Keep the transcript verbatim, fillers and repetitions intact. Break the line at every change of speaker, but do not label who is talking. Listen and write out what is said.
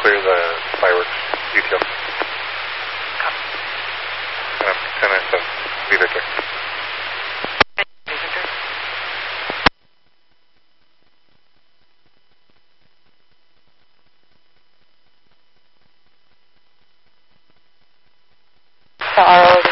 clear the fireworks detail. Um, ten nine seven, V Victor.
The R O